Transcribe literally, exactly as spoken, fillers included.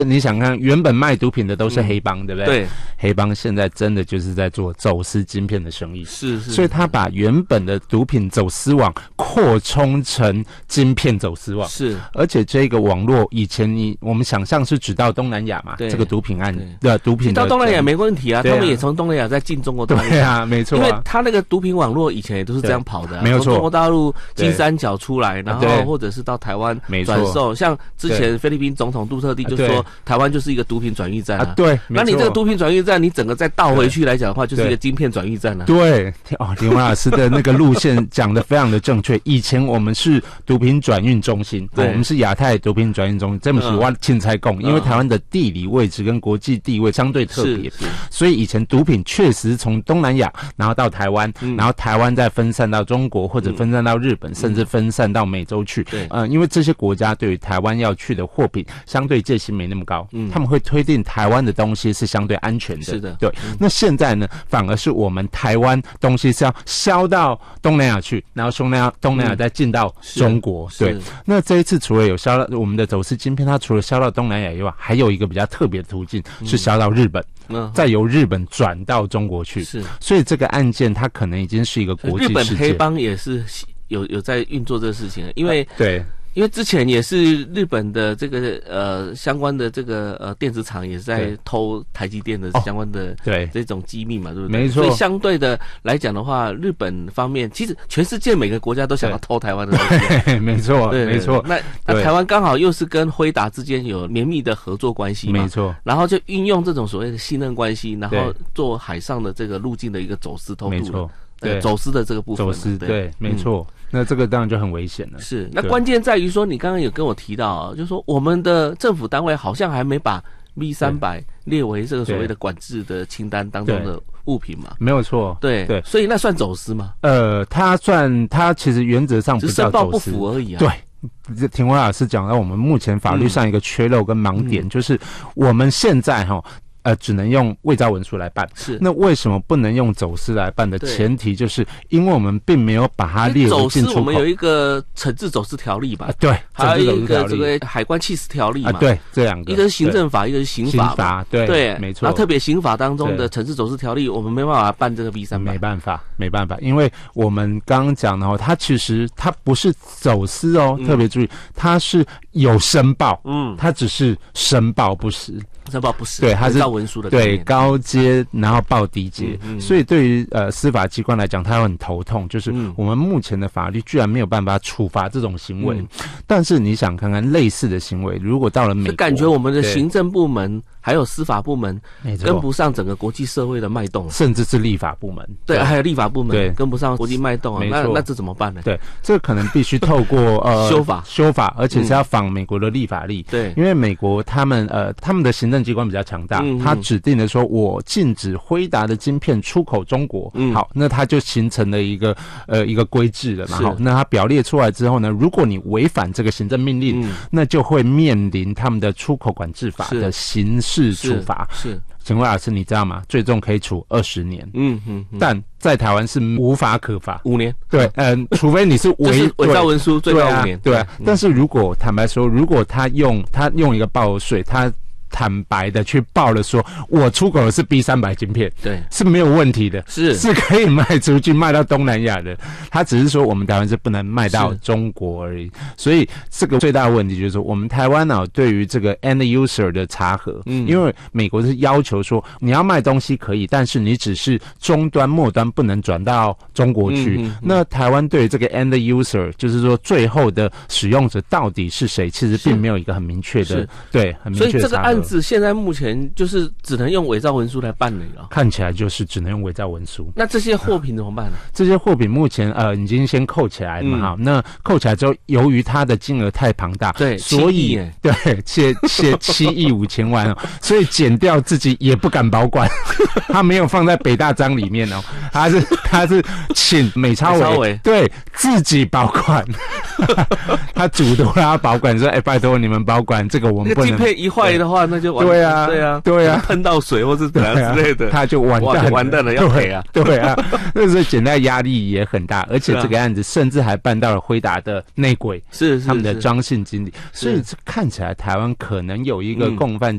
你想看，原本卖毒品的都是黑帮，嗯、对不对？ 对， 黑帮现在真的就是在做走私晶片的生意， 是是， 所以他把原本的毒品走私网扩充成晶片走私网， 是，而且这个网络以前你我们想象是只到东南亚嘛，这个毒品案的毒品到东南亚没问题啊，啊他们也从东南亚再进中国大陆， 对啊，没错、啊， 因为他那个毒品网络以前也都是这样跑的、啊， 没有错， 从中国大陆金三角出来，然后或者是到台湾转售，像之前菲律宾总统杜特地就说台湾就是一个毒品转运站啊， 啊对， 那你这个毒品转运站，你整个再倒回去来讲的话，就是一个晶片转运站啊。 对，哦，林文老师的那个路线讲得非常的正确。以前我们是毒品转运中心，我们是亚太毒品转运中心，这么是我钦差讲，因为台湾的地理位置跟国际地位相对特别，所以以前毒品确实从东南亚，然后到台湾，嗯、然后台湾再分散到中国，或者分散到日本，嗯、甚至分散到美洲去。对，呃，因为这些国家对于台湾要去的货品相对戒心没那么高，嗯、他们会推定台湾的东西是相对安全的。 是的， 对。嗯、那现在呢，反而是我们台湾东西是要销到东南亚去，然后从东南亚东南亚再进到中国。嗯、对。那这一次除了有销到我们的走私晶片，它除了销到东南亚以外，还有一个比较特别的途径是销到日本。嗯，再由日本转到中国去，是，所以这个案件它可能已经是一个国际事件。 日本黑帮也是有有在运作这个事情，因为、 呃、对。 因为之前也是日本的这个呃相关的这个呃电子厂也是在偷台积电的相关的对这种机密嘛，对不对？ 没错。 所以相对的来讲的话，日本方面其实全世界每个国家都想要偷台湾的东西， 没错， 对， 没错。 那那台湾刚好又是跟辉达之间有绵密的合作关系嘛， 没错。 然后就运用这种所谓的信任关系，然后做海上的这个路径的一个走私偷渡， 没错。 对，走私的这个部分， 走私对，对没错、嗯。那这个当然就很危险了。 是，那关键在于说，你刚刚有跟我提到啊，就是说我们的政府单位好像还没把 V 三百列为这个所谓的管制的清单当中的物品嘛？ 没有错， 对对， 所以那算走私吗？ 呃，它算，它其实原则上不叫走私， 只是申报不符而已啊。 对。庭辉老师讲到我们目前法律上一个缺漏跟盲点，嗯、就是我们现在哈。呃，只能用伪造文书来办。是，那为什么不能用走私来办的前提，就是因为我们并没有把它列入进出口。 走私我们有一个惩治走私条例吧？ 啊，对， 还有一个这个海关弃尸条例嘛？ 啊，对，这两个， 一个是行政法，一个是刑法。 刑法，对， 对， 没错。 那特别刑法当中的惩治走私条例，我们没办法办这个 V 三百。 没办法，没办法，因为我们刚刚讲的哦，它其实它不是走私哦，嗯、特别注意，它是有申报，嗯，它只是申报不实。 申报不实， 对，它是造文书的对高阶，然后报低阶、嗯嗯，所以对于呃司法机关来讲，它很头痛，就是我们目前的法律居然没有办法处罚这种行为。嗯、但是你想看看类似的行为，如果到了美国， 感觉我们的行政部门还有司法部门跟不上整个国际社会的脉动， 甚至是立法部门， 对，对还有立法部门对跟不上国际脉动啊，那那这怎么办呢？ 对，这可能必须透过呃修法修法，而且是要仿美国的立法例。对、嗯，因为美国他们呃他们的行政机关比较强大，嗯、他指定的说，我禁止辉达的晶片出口中国。嗯，好，那它就形成了一个呃一个规制了嘛。好，那它表列出来之后呢，如果你违反这个行政命令，嗯、那就会面临他们的出口管制法的刑事处罚。是。请问老师，你知道吗？最重可以处二十年。嗯嗯，但在台湾是无法可罚， 五年。 对，嗯、呃，除非你是伪伪造文书，最高五年。 对啊，嗯、但是如果坦白说，如果他用他用一个报税，他坦白的去报了说，我出口的是 B 三百 晶片，对，是没有问题的，是是可以卖出去，卖到东南亚的。他只是说我们台湾是不能卖到中国而已。所以这个最大的问题就是说，我们台湾呢、啊、对于这个 end user 的查核，嗯，因为美国是要求说你要卖东西可以，但是你只是终端末端不能转到中国去。嗯嗯嗯、那台湾对于这个 end user， 就是说最后的使用者到底是谁，其实并没有一个很明确的，对，很明确的查核。 所以这个案子现在目前就是只能用伪造文书来办理了， 看起来就是只能用伪造文书。 那这些货品怎么办呢？ 这些货品目前呃已经先扣起来了嘛，哈、嗯，那扣起来之后，由于它的金额太庞大， 对， 所以对，且且七亿五千万哦，所以减掉自己也不敢保管，他没有放在北大章里面哦，他是他是请美超微对自己保管，他主动让他保管说，哎、欸，拜托你们保管这个我们不能。 那个晶片一坏的话， 那就完对啊， 对啊， 对啊， 喷到水或是怎样之类的， 他就完蛋了， 完蛋了，要赔啊， 对啊，那时候检代压力也很大，而且这个案子甚至还办到了辉达的内鬼， 是他们的张姓经理，所以看起来台湾可能有一个共犯